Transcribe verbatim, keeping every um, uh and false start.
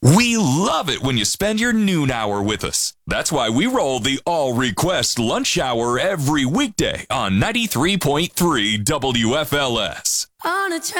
We love it when you spend your noon hour with us. That's why we roll the All Request Lunch Hour every weekday on ninety-three point three W F L S. On a